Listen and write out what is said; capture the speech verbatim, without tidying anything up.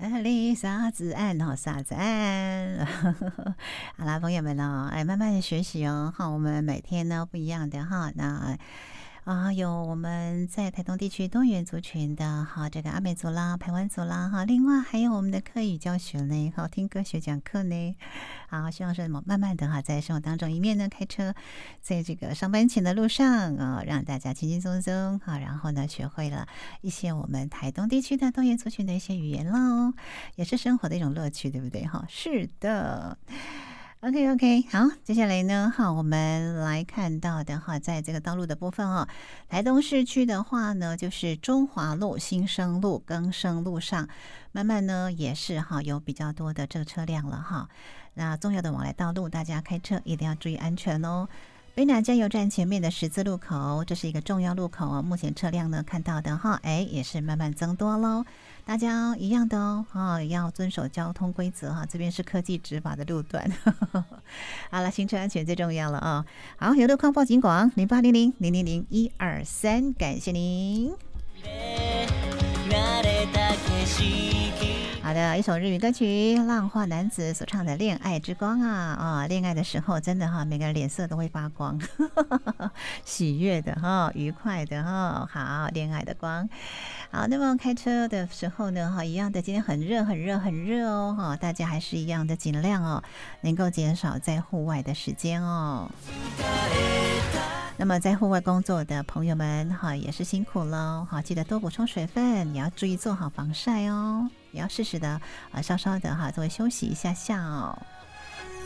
里沙子岸哦，沙子岸。好啦，朋友们哦，哎，慢慢的学习哦，哈，我们每天呢不一样的哈，那。啊，有我们在台东地区多元族群的哈，这个阿美族啦、排湾族啦哈，另外还有我们的客语教学呢，好听歌学讲课呢，好，希望是慢慢的哈，在生活当中一面呢开车，在这个上班前的路上啊、哦，让大家轻轻松松哈，然后呢学会了一些我们台东地区的多元族群的一些语言喽，也是生活的一种乐趣，对不对哈？是的。OK OK， 好，接下来呢，哈，我们来看到的哈，在这个道路的部分哦，台东市区的话呢，就是中华路、新生路、更生路上，慢慢呢也是哈有比较多的这个车辆了哈。那重要的往来道路，大家开车一定要注意安全哦。北南加油站前面的十字路口，这是一个重要路口哦。目前车辆呢看到的哈，哎，也是慢慢增多喽。大家一样的哦，哦要遵守交通规则哈。这边是科技执法的路段。好了，行车安全最重要了啊、哦。好，有路况报警广零八零零零零零一二三，感谢您。好的，一首日语歌曲，浪花男子所唱的《恋爱之光》啊啊！恋爱的时候，真的哈，每个人脸色都会发光，喜悦的哈，愉快的哈，好，恋爱的光。好，那么开车的时候呢，哈，一样的，今天很热，很热，很热哦，哈，大家还是一样的，尽量哦，能够减少在户外的时间哦。那么在户外工作的朋友们哈，也是辛苦了哈，记得多补充水分，也要注意做好防晒哦，也要适时的啊，稍稍的哈，作为休息一下下哦。